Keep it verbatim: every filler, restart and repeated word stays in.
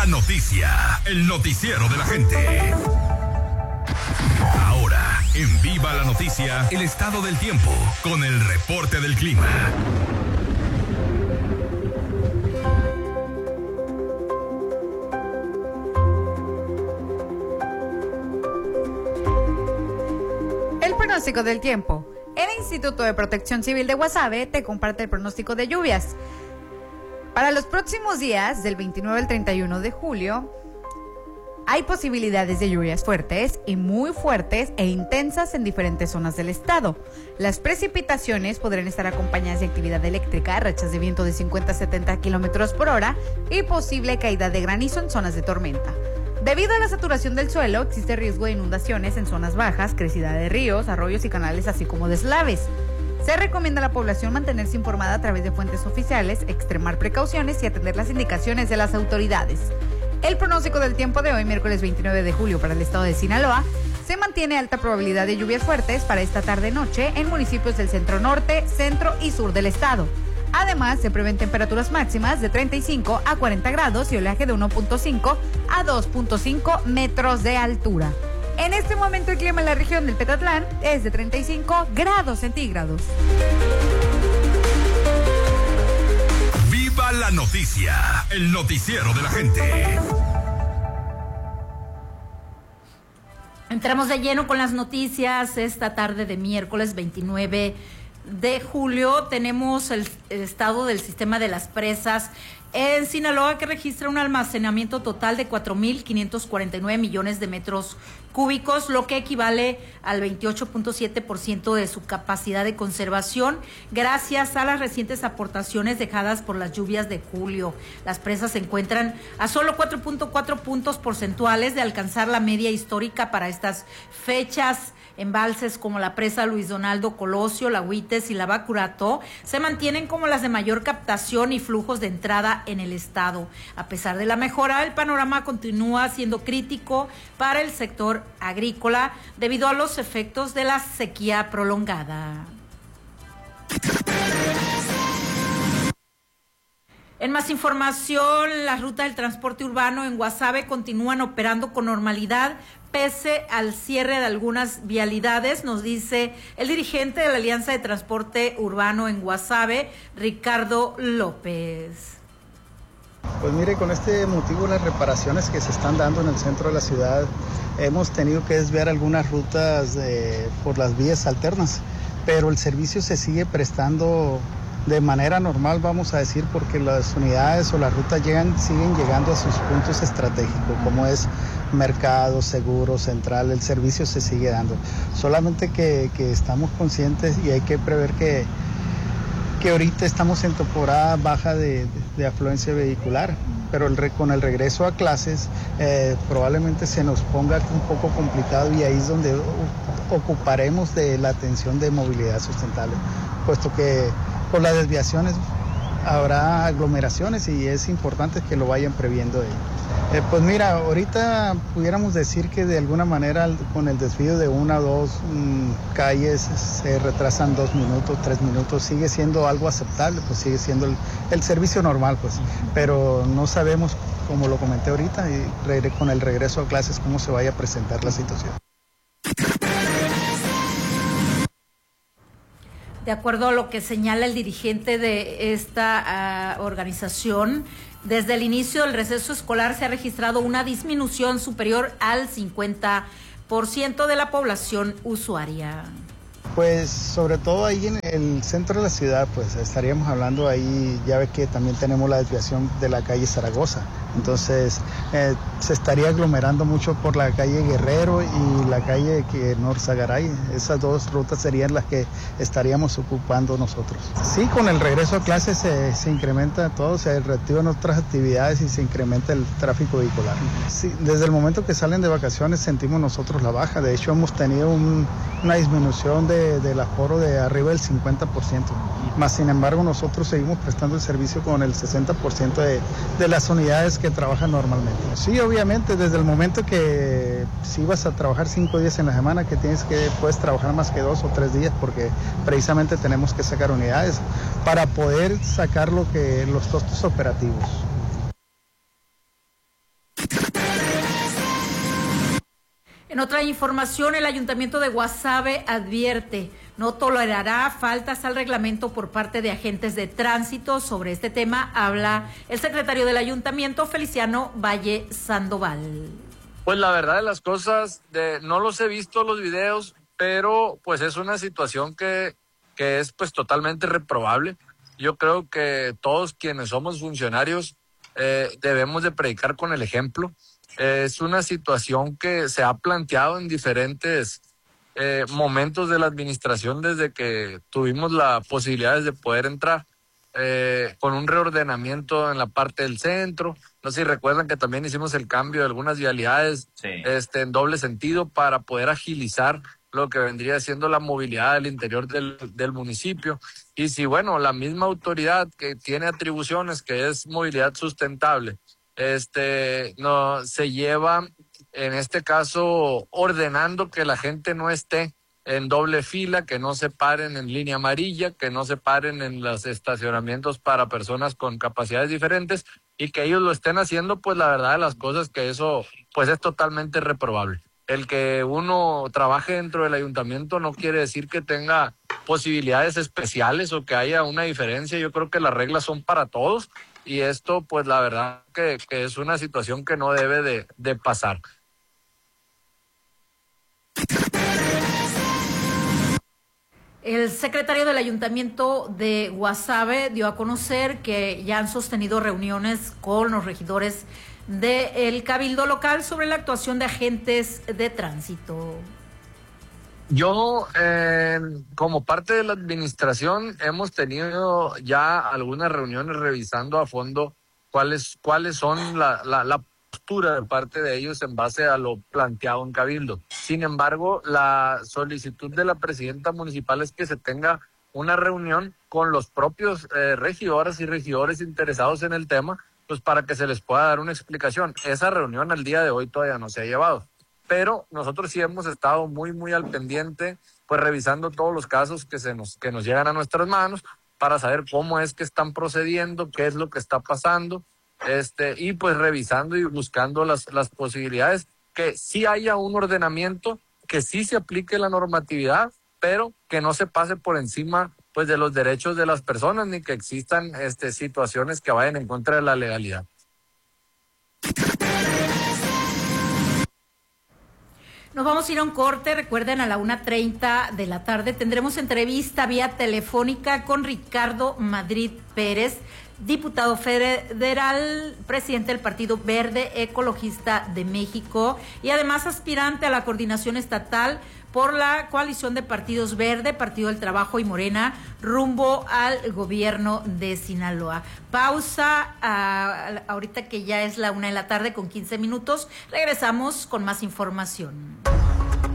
La noticia, el noticiero de la gente. Ahora, en Viva la Noticia, el estado del tiempo, con el reporte del clima. El pronóstico del tiempo. El Instituto de Protección Civil de Guasave te comparte el pronóstico de lluvias. Para los próximos días, del veintinueve al treinta y uno de julio, hay posibilidades de lluvias fuertes y muy fuertes e intensas en diferentes zonas del estado. Las precipitaciones podrán estar acompañadas de actividad eléctrica, rachas de viento de cincuenta a setenta kilómetros por hora y posible caída de granizo en zonas de tormenta. Debido a la saturación del suelo, existe riesgo de inundaciones en zonas bajas, crecida de ríos, arroyos y canales, así como deslaves. Se recomienda a la población mantenerse informada a través de fuentes oficiales, extremar precauciones y atender las indicaciones de las autoridades. El pronóstico del tiempo de hoy, miércoles veintinueve de julio, para el estado de Sinaloa, se mantiene alta probabilidad de lluvias fuertes para esta tarde-noche en municipios del centro norte, centro y sur del estado. Además, se prevén temperaturas máximas de treinta y cinco a cuarenta grados y oleaje de uno punto cinco a dos punto cinco metros de altura. En este momento el clima en la región del Petatlán es de treinta y cinco grados centígrados. Viva la noticia, el noticiero de la gente. Entramos de lleno con las noticias esta tarde de miércoles veintinueve de julio. Tenemos el, el estado del sistema de las presas en Sinaloa, que registra un almacenamiento total de cuatro mil quinientos cuarenta y nueve millones de metros cúbicos, lo que equivale al veintiocho punto siete por ciento de su capacidad de conservación, gracias a las recientes aportaciones dejadas por las lluvias de julio. Las presas se encuentran a solo cuatro punto cuatro puntos porcentuales de alcanzar la media histórica para estas fechas. Embalses como la presa Luis Donaldo Colosio, la Huites y la Bacurato se mantienen como las de mayor captación y flujos de entrada en el estado. A pesar de la mejora, el panorama continúa siendo crítico para el sector agrícola debido a los efectos de la sequía prolongada. En más información, la ruta del transporte urbano en Guasave continúan operando con normalidad pese al cierre de algunas vialidades, nos dice el dirigente de la Alianza de Transporte Urbano en Guasave, Ricardo López. Pues mire, con este motivo, las reparaciones que se están dando en el centro de la ciudad, hemos tenido que desviar algunas rutas eh, por las vías alternas, pero el servicio se sigue prestando de manera normal, vamos a decir, porque las unidades o las rutas llegan, siguen llegando a sus puntos estratégicos, como es mercado, seguro, central, el servicio se sigue dando. Solamente que, que estamos conscientes y hay que prever que, que ahorita estamos en temporada baja de, de, de afluencia vehicular, pero el, con el regreso a clases eh, probablemente se nos ponga un poco complicado y ahí es donde ocuparemos de la atención de movilidad sustentable, puesto que por las desviaciones habrá aglomeraciones y es importante que lo vayan previendo ellos. Eh, pues mira, ahorita pudiéramos decir que de alguna manera con el desvío de una o dos mmm, calles se retrasan dos minutos, tres minutos, sigue siendo algo aceptable, pues sigue siendo el, el servicio normal, pues, pero no sabemos, como lo comenté ahorita, y re, con el regreso a clases cómo se vaya a presentar la situación. De acuerdo a lo que señala el dirigente de esta uh, organización, desde el inicio del receso escolar se ha registrado una disminución superior al cincuenta por ciento de la población usuaria. Pues sobre todo ahí en el centro de la ciudad, pues estaríamos hablando ahí, ya ve que también tenemos la desviación de la calle Zaragoza, entonces eh, se estaría aglomerando mucho por la calle Guerrero y la calle que Norzagaray. Esas dos rutas serían las que estaríamos ocupando nosotros. Sí, con el regreso a clases se, se incrementa todo, se reactivan otras actividades y se incrementa el tráfico vehicular. Sí, desde el momento que salen de vacaciones sentimos nosotros la baja, de hecho hemos tenido un, una disminución de del aforo de arriba del cincuenta por ciento, más sin embargo nosotros seguimos prestando el servicio con el sesenta por ciento de, de las unidades que trabajan normalmente. Sí, obviamente, desde el momento que si vas a trabajar cinco días en la semana, que tienes que puedes trabajar más que dos o tres días, porque precisamente tenemos que sacar unidades para poder sacar lo que los costos operativos. En otra información, el Ayuntamiento de Guasave advierte, no tolerará faltas al reglamento por parte de agentes de tránsito. Sobre este tema habla el secretario del Ayuntamiento, Feliciano Valle Sandoval. Pues la verdad de las cosas, de, no los he visto los videos, pero pues es una situación que, que es pues totalmente reprobable. Yo creo que todos quienes somos funcionarios eh, debemos de predicar con el ejemplo. Es una situación que se ha planteado en diferentes eh, momentos de la administración desde que tuvimos la posibilidad de poder entrar eh, con un reordenamiento en la parte del centro. No sé si recuerdan que también hicimos el cambio de algunas vialidades sí. este, en doble sentido para poder agilizar lo que vendría siendo la movilidad del interior del, del municipio. Y si, bueno, la misma autoridad que tiene atribuciones, que es movilidad sustentable, este no se lleva en este caso ordenando que la gente no esté en doble fila, que no se paren en línea amarilla, que no se paren en los estacionamientos para personas con capacidades diferentes y que ellos lo estén haciendo, pues la verdad de las cosas que eso pues es totalmente reprobable. El que uno trabaje dentro del ayuntamiento no quiere decir que tenga posibilidades especiales o que haya una diferencia. Yo creo que las reglas son para todos. Y esto, pues la verdad que, que es una situación que no debe de, de pasar. El secretario del Ayuntamiento de Guasave dio a conocer que ya han sostenido reuniones con los regidores del Cabildo local sobre la actuación de agentes de tránsito. Yo, eh, como parte de la administración, hemos tenido ya algunas reuniones revisando a fondo cuáles cuáles son la, la, la postura de parte de ellos en base a lo planteado en Cabildo. Sin embargo, la solicitud de la presidenta municipal es que se tenga una reunión con los propios eh, regidoras y regidores interesados en el tema, pues para que se les pueda dar una explicación. Esa reunión al día de hoy todavía no se ha llevado. Pero nosotros sí hemos estado muy, muy al pendiente, pues revisando todos los casos que, se nos, que nos llegan a nuestras manos para saber cómo es que están procediendo, qué es lo que está pasando, este, y pues revisando y buscando las, las posibilidades que sí haya un ordenamiento, que sí se aplique la normatividad, pero que no se pase por encima pues de los derechos de las personas ni que existan este, situaciones que vayan en contra de la legalidad. Nos vamos a ir a un corte. Recuerden, a la una treinta de la tarde tendremos entrevista vía telefónica con Ricardo Madrid Pérez, diputado federal, presidente del Partido Verde Ecologista de México y además aspirante a la coordinación estatal por la coalición de partidos Verde, Partido del Trabajo y Morena, rumbo al gobierno de Sinaloa. Pausa, uh, ahorita que ya es la una de la tarde con quince minutos, regresamos con más información.